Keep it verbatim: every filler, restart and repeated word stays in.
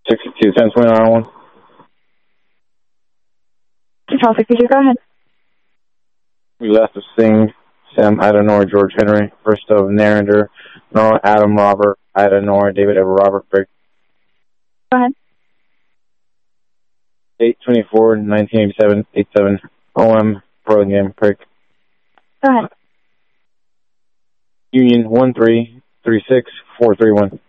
sixty-two, ten twenty-nine oh one. Control sixty-two, go ahead. We left to Sing, Sam, Ida, Nora, George Henry, first of Narrander, Nora, Adam, Robert, Ida, Nora, David, Ever, Robert, Brick. Go ahead. eight twenty-four, nineteen eighty-seven, eighty-seven, O M, Burlingame, Prick. Go ahead. Union one three three six four three one.